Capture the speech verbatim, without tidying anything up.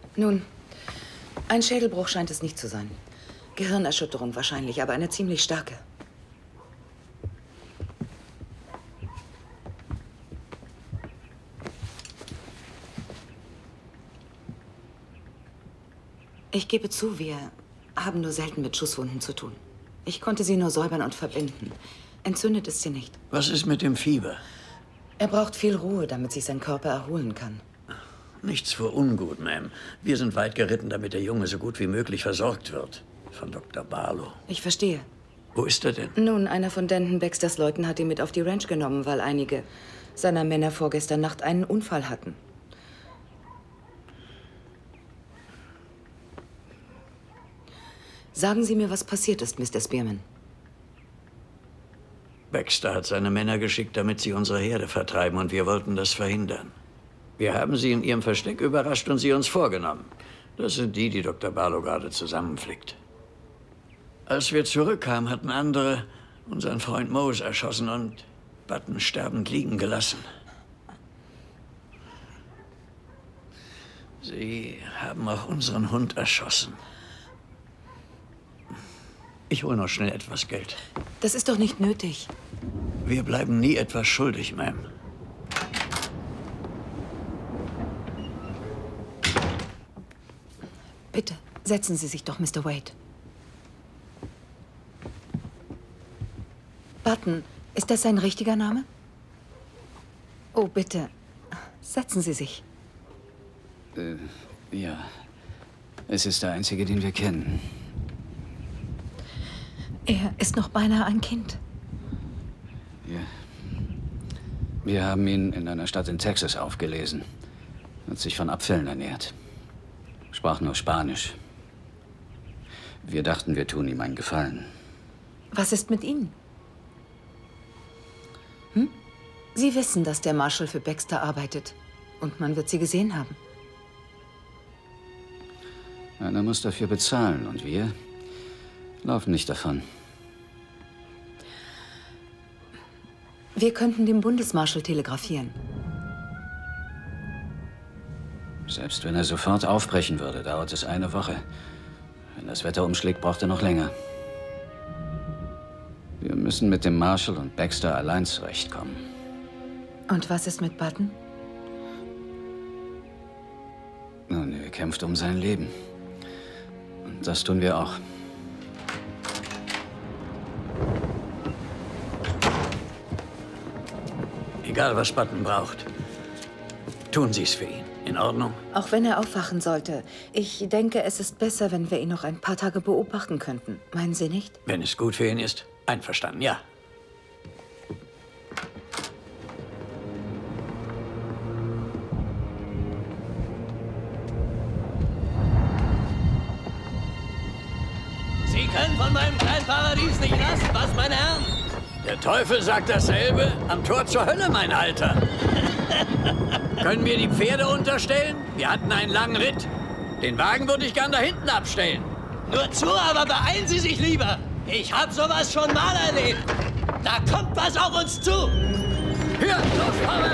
Nun, ein Schädelbruch scheint es nicht zu sein. Gehirnerschütterung wahrscheinlich, aber eine ziemlich starke. Ich gebe zu, wir haben nur selten mit Schusswunden zu tun. Ich konnte sie nur säubern und verbinden. Entzündet ist sie nicht. Was ist mit dem Fieber? Er braucht viel Ruhe, damit sich sein Körper erholen kann. Nichts für ungut, Ma'am. Wir sind weit geritten, damit der Junge so gut wie möglich versorgt wird. Von Doktor Barlow. Ich verstehe. Wo ist er denn? Nun, einer von Denton Baxters Leuten hat ihn mit auf die Ranch genommen, weil einige seiner Männer vorgestern Nacht einen Unfall hatten. Sagen Sie mir, was passiert ist, Mister Spearman. Baxter hat seine Männer geschickt, damit sie unsere Herde vertreiben, und wir wollten das verhindern. Wir haben sie in ihrem Versteck überrascht und sie uns vorgenommen. Das sind die, die Doktor Barlow gerade zusammenflickt. Als wir zurückkamen, hatten andere unseren Freund Mose erschossen und Button sterbend liegen gelassen. Sie haben auch unseren Hund erschossen. Ich hole noch schnell etwas Geld. Das ist doch nicht nötig. Wir bleiben nie etwas schuldig, Ma'am. Bitte, setzen Sie sich doch, Mister Wade. Button, ist das sein richtiger Name? Oh, bitte, setzen Sie sich. Äh, ja. Es ist der einzige, den wir kennen. Er ist noch beinahe ein Kind. Ja. Wir haben ihn in einer Stadt in Texas aufgelesen. Hat sich von Abfällen ernährt. Sprach nur Spanisch. Wir dachten, wir tun ihm einen Gefallen. Was ist mit Ihnen? Hm? Sie wissen, dass der Marshal für Baxter arbeitet. Und man wird Sie gesehen haben. Einer muss dafür bezahlen und wir laufen nicht davon. Wir könnten dem Bundesmarschall telegrafieren. Selbst wenn er sofort aufbrechen würde, dauert es eine Woche. Wenn das Wetter umschlägt, braucht er noch länger. Wir müssen mit dem Marshal und Baxter allein zurechtkommen. Und was ist mit Button? Nun, er kämpft um sein Leben. Und das tun wir auch. Egal, was Button braucht. Tun Sie es für ihn. In Ordnung? Auch wenn er aufwachen sollte. Ich denke, es ist besser, wenn wir ihn noch ein paar Tage beobachten könnten. Meinen Sie nicht? Wenn es gut für ihn ist. Einverstanden, ja. Sie können von meinem kleinen Paradies nicht lassen, was, meine Herren? Der Teufel sagt dasselbe am Tor zur Hölle, mein Alter. Können wir die Pferde unterstellen? Wir hatten einen langen Ritt. Den Wagen würde ich gern da hinten abstellen. Nur zu, aber beeilen Sie sich lieber. Ich habe sowas schon mal erlebt. Da kommt was auf uns zu. Hör, los, Fahrer!